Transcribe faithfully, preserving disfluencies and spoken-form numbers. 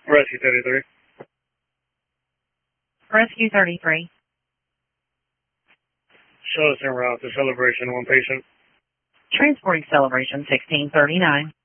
Rescue thirty-three. Rescue thirty-three. Show us en route to Celebration, one patient. Transporting Celebration sixteen thirty-nine.